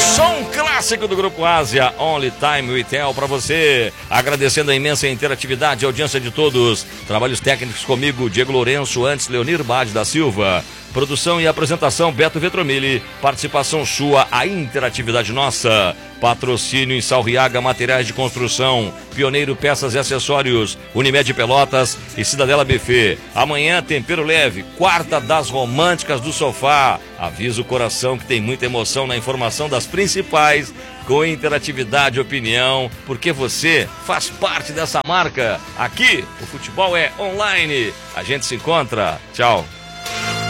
Som clássico do Grupo Ásia, Only Time We Tell pra você. Agradecendo a imensa interatividade e audiência de todos. Trabalhos técnicos comigo, Diego Lourenço, antes Leonir Bade da Silva. Produção e apresentação, Beto Vetromilli. Participação sua, a interatividade nossa. Patrocínio em Salriaga Materiais de Construção, Pioneiro Peças e Acessórios, Unimed Pelotas e Cidadela Buffet. Amanhã, tempero leve, quarta das românticas do sofá. Avisa o coração que tem muita emoção na informação das principais, com interatividade e opinião, porque você faz parte dessa marca. Aqui, o futebol é online. A gente se encontra. Tchau.